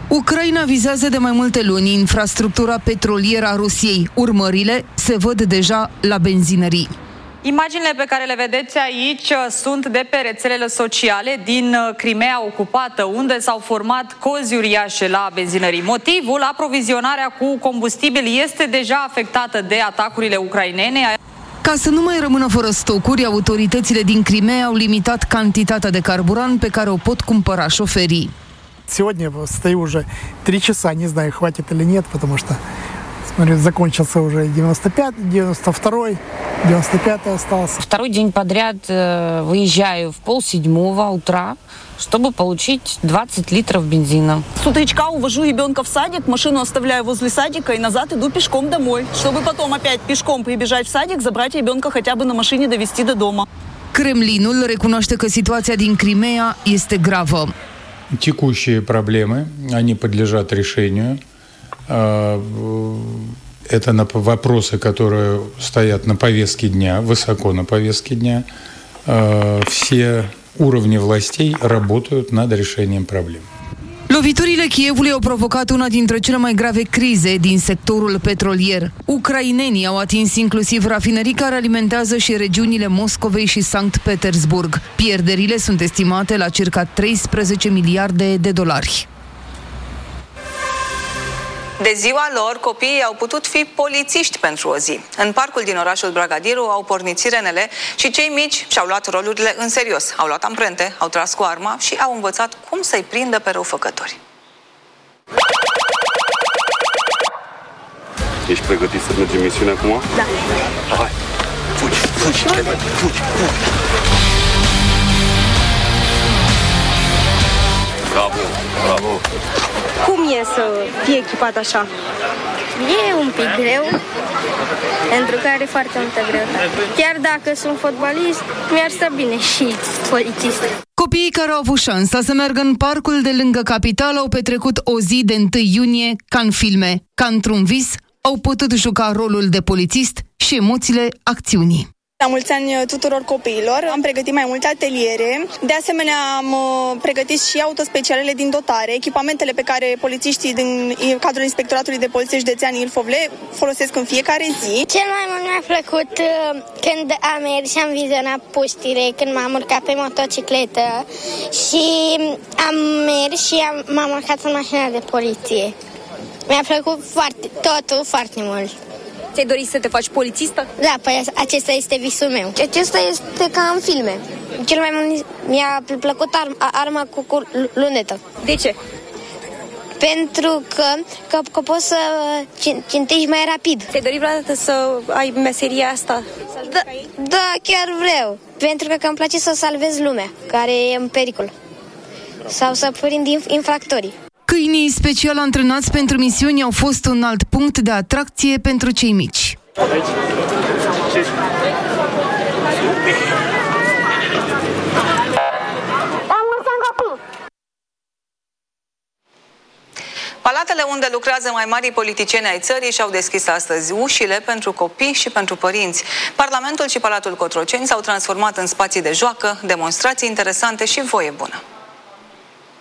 Ucraina vizează de mai multe luni infrastructura petrolieră a Rusiei. Urmările se văd deja la benzinării. Imaginile pe care le vedeți aici sunt de pe rețelele sociale din Crimea ocupată, unde s-au format cozi uriașe la benzinării. Motivul, aprovizionarea cu combustibil, este deja afectată de atacurile ucrainene. Ca să nu mai rămână fără stocuri, autoritățile din Crimea au limitat cantitatea de carburant pe care o pot cumpăra șoferii. Сегодня стою уже 3 часа, не знаю, хватит или нет, потому что, смотрю, закончился уже 92-й, 95-й остался. Второй день подряд выезжаю в 6:30 утра, чтобы получить 20 литров бензина. С утречка увожу ребенка в садик, машину оставляю возле садика и назад иду пешком домой, чтобы потом опять пешком прибежать в садик, забрать ребенка хотя бы на машине, довести до дома. Kremlinul recunoaște că situația din Crimea este gravă. Текущие проблемы, они подлежат решению. Это вопросы, которые стоят на повестке дня, высоко на повестке дня. Все уровни властей работают над решением проблем. Loviturile Kievului au provocat una dintre cele mai grave crize din sectorul petrolier. Ucrainenii au atins inclusiv rafinării care alimentează și regiunile Moscovei și Sankt Petersburg. Pierderile sunt estimate la circa 13 miliarde de dolari. De ziua lor, copiii au putut fi polițiști pentru o zi. În parcul din orașul Bragadiru au pornit sirenele și cei mici și-au luat rolurile în serios. Au luat amprente, au tras cu arma și au învățat cum să-i prindă pe răufăcători. Ești pregătit să mergem misiune acum? Da. Hai, fugi, fugi. Bravo. Cum e să fie echipat așa? E un pic greu, pentru că are foarte multă greutate. Chiar dacă sunt fotbalist, mi-ar sta bine și polițist. Copiii care au avut șansa să meargă în parcul de lângă capitală au petrecut o zi de 1 iunie ca în filme. Ca într-un vis, au putut juca rolul de polițist și emoțiile acțiunii. La mulți ani tuturor copiilor, am pregătit mai multe ateliere, de asemenea am pregătit și autospecialele din dotare, echipamentele pe care polițiștii din cadrul Inspectoratului de Poliție Județean Ilfov le folosesc în fiecare zi. Cel mai mult mi-a plăcut când am mers și am vizionat puștile, când m-am urcat pe motocicletă și am mers și m-am urcat în mașina de poliție. Mi-a plăcut totul foarte mult. Ți-ai dorit să te faci polițistă? Da, păi acesta este visul meu. Acesta este ca în filme. Cel mai mult mi-a plăcut arma cu lunetă. De ce? Pentru că poți să țintești mai rapid. Ți-ai dorit vreodată să ai meseria asta? Da, chiar vreau. Pentru că îmi place să salvez lumea care e în pericol. Sau să prind infractorii. Câinii special antrenați pentru misiuni au fost un alt punct de atracție pentru cei mici. Palatele unde lucrează mai mari politicieni ai țării și-au deschis astăzi ușile pentru copii și pentru părinți. Parlamentul și Palatul Cotroceni s-au transformat în spații de joacă, demonstrații interesante și voie bună.